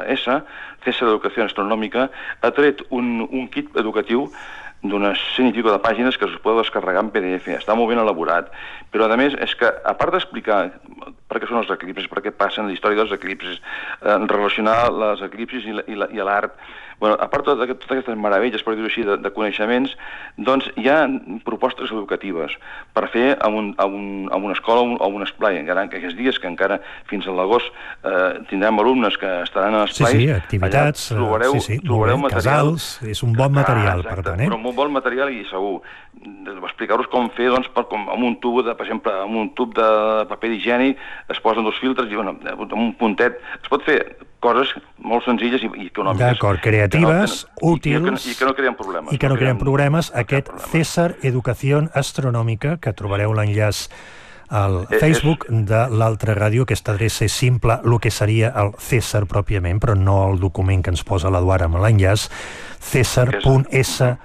ESA, César Educació Astronòmica, ha tret un kit educatiu d'unes 100 i pico de pàgines que es podeu descarregar en PDF. Està molt ben elaborat. Però, a més, és que, a part d'explicar per què són els eclipsis, per què passen, la història dels eclipsis, relacionar les eclipsis i l'art, a part de totes aquestes meravelles, per dir-ho així, de coneixements, doncs hi ha propostes educatives per fer a una escola o a un esplai. Encara que aquests dies, que encara fins a l'agost tindrem alumnes que estaran a l'esplai. Sí, activitats, trobareu material. Casals, és un bon material, per tant. Però molt bon material i segur. Explicar-vos com fer, doncs, amb un tub, per exemple, amb un tub de paper higiènic, es posen 2 filtres i, amb un puntet, es pot fer coses molt senzilles i econòmiques. D'acord, creatives, útils... I que no creen problemes. I que no creen problemes. Aquest César Educació Astronòmica, que trobareu l'enllaç al Facebook de l'altra ràdio. Aquesta adreça és simple, el que seria el César pròpiament, però no el document que ens posa l'Eduard amb l'enllaç, cesar.s.int.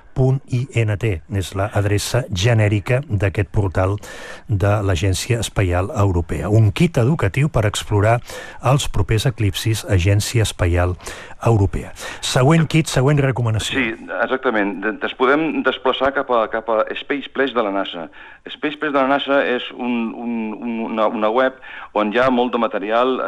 És l'adreça genèrica d'aquest portal de l'Agència Espacial Europea. Un kit educatiu per explorar els propers eclipsis, Agència Espacial Europea. Següent kit, següent recomanació. Sí, exactament. Ens podem desplaçar cap a Space Place de la NASA. Space Place de la NASA és una web on hi ha molt de material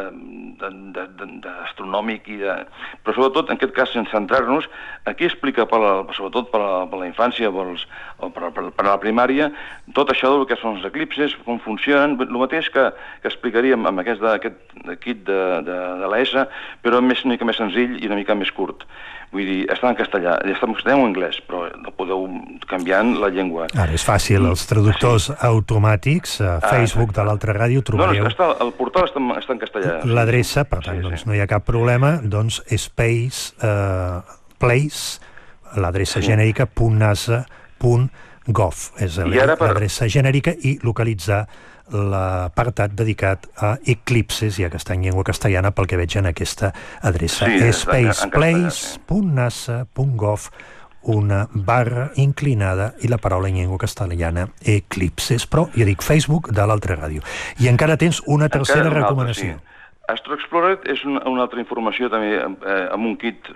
astronòmic, però sobretot, en aquest cas, sense centrar-nos, aquí explica, sobretot per a la infància o per a la primària, tot això del que són els eclipses, com funcionen, el mateix que explicaríem amb aquest kit de l'ESA, però una mica més senzill i una mica més curt. Vull dir, està en castellà, està en anglès, però no podeu canviant la llengua. Ara és fàcil, els traductors automàtics, a Facebook de l'altra ràdio trobareu... No, el portal està en castellà. L'adreça, per tant, no hi ha cap problema, doncs Space Place, l'adreça genèrica .nasa.gov, és l'adreça genèrica, i localitzar l'apartat dedicat a eclipses, ja que està en llengua castellana, pel que veig en aquesta adreça. spaceplace.nasa.gov, una barra inclinada i la paraula en llengua castellana, eclipses. Però, ja dic, Facebook de l'altra ràdio. I encara tens una tercera recomanació. Astro Explorer és una altra informació també amb un kit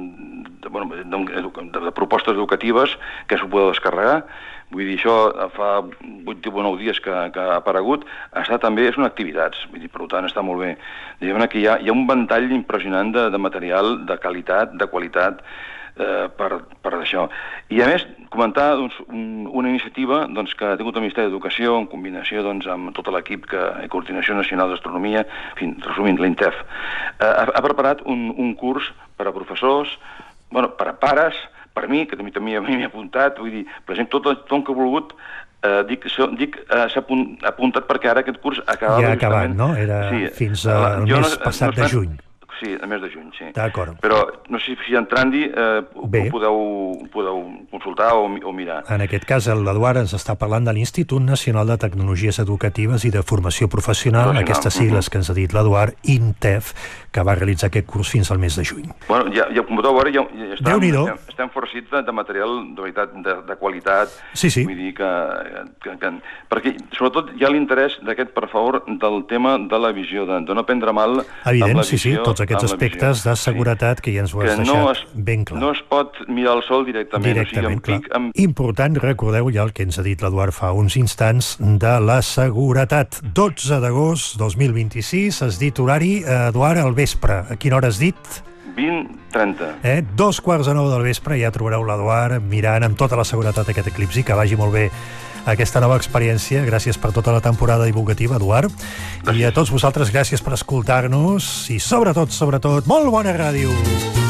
de propostes educatives que s'ho podeu descarregar. Vull dir, això fa 8 o 9 dies que ha aparegut. També són activitats, vull dir, per tant està molt bé. Diguem que hi ha un ventall impressionant de material, de qualitat, per això. I a més, comentar una iniciativa que ha tingut el Ministeri d'Educació en combinació amb tot l'equip de Coordinació Nacional d'Astronomia, en fi, resumint, l'INTEF, ha preparat un curs per a professors, per a pares, per mi, que també m'hi he apuntat, vull dir, per exemple, tothom que ha volgut, s'ha apuntat perquè ara aquest curs acabava... Ja ha acabat, no? Era fins al mes passat de juny. Sí, el mes de juny, sí. D'acord. Però no sé si entrant-hi ho podeu consultar o mirar. En aquest cas, l'Eduard ens està parlant de l'Institut Nacional de Tecnologies Educatives i de Formació Professional, aquestes sigles que ens ha dit l'Eduard, INTEF, que va realitzar aquest curs fins al mes de juny. Bueno, com podeu veure, estem farcits de material de veritat, de qualitat. Sí. Vull dir perquè, sobretot, hi ha l'interès d'aquest, per favor, del tema de la visió, de no prendre mal amb la visió. Tots aquests aspectes de seguretat que ja ens ho has deixat ben clar. No es pot mirar el sol directament. Clar. Important, recordeu ja el que ens ha dit l'Eduard fa uns instants, de la seguretat. 12 d'agost 2026, has dit horari, Eduard, al vespre. A quina hora has dit? 20:30. 2:45 del vespre, ja trobareu l'Eduard mirant amb tota la seguretat aquest eclipsi. Que vagi molt bé aquesta nova experiència. Gràcies per tota la temporada divulgativa, Eduard. I a tots vosaltres, gràcies per escoltar-nos i sobretot, molt bona ràdio.